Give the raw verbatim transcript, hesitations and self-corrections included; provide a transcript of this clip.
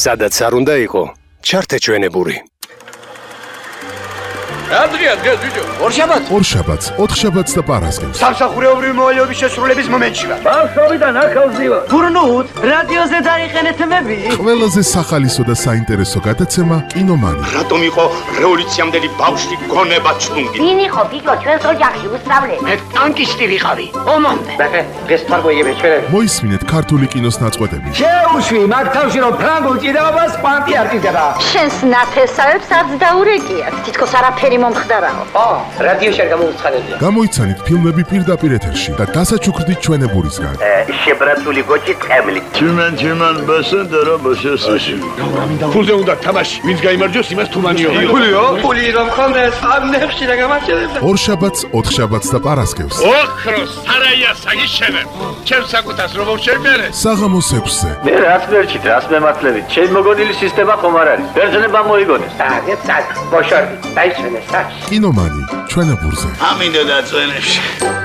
სადაც არ უნდა იყო, ჩართე ჩვენებური. Adria, დღეს ბიჭო. ორშაბათს. ორშაბათს, ოთხშაბათს და პარასკევს. სამსახურეობრივი მოვალეობის შესრულების მომენტში ვარ. ბავშვობიდან ახალზივა. გურნუთ, რადიოზე დაიყენეთ მები. ყველაზე სახალისო და საინტერესო გადაცემა კინომანი. რატომ იყო რევოლუციამდელი ბავშვი გონება ჩუნგი? ვინ იყო ბიჭო ჩვენს ოჯახში უსწავლე? მე ტანკისტი ვიყავი. ომამდე. ბახე, დღეს თარგოიები ჩვენები. მოისმინეთ ქართული კინოს ნაწყვეტები. შეუშვი მაგ თავში რომ ფრანგულ ჭიდაობას კვანტი არ ტირდება. შენს ნათესავებს არც დაურეკიათ. თითქოს არაფერი მომხდარაო. ო, რადიოში არ გამოვცხადებია. გამოიცანით ფილმები პირდაპირ ეთერში და დასაჩუქრდით ჩვენებურისგან. შებრაცული გოჭი წემლი. Tümen tümen basın dara başasın. ფულზე უნდა თამაში. ვინც გაიმარჯვოს, იმას თუმანიო. ფულიო? ფული რომ ხონდეს, ამ ნეხში რა გამარჯვებდა. ორშაბათს, ოთხშაბათს და პარასკევს. ოქროს სარაია საგიშენებ. ჩემს საკუთას რომ მოვშერმერე. საღამოს ექვსზე. Ne rast verçit, rast mematlevi. Çel mogodili sistema xomar არის. ბერძნება მოიგონეს. აგეთ სად, ბოშორდი. დაიშვენე საჩ. კინომანი ჩვენებურზე. ამინდა და წვენებში.